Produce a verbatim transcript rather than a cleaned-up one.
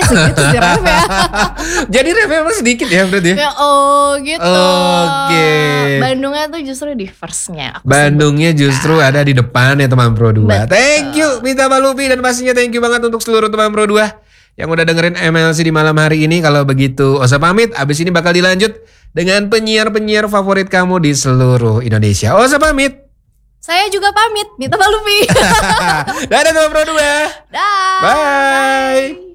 segitu sih Ref ya. Jadi Ref emang sedikit ya berarti ya? Ya oh gitu. Oke. Bandungnya tuh justru di first-nya. Bandungnya justru ada di depan ya teman Pro dua. Betul. Thank you Mita Balupi dan pastinya thank you banget untuk seluruh teman Pro dua yang udah dengerin M L C di malam hari ini. Kalau begitu Osa pamit, abis ini bakal dilanjut dengan penyiar-penyiar favorit kamu di seluruh Indonesia. Osa pamit. Saya juga pamit, Mita Balupi. Dadah teman Pro dua. Dah. Bye.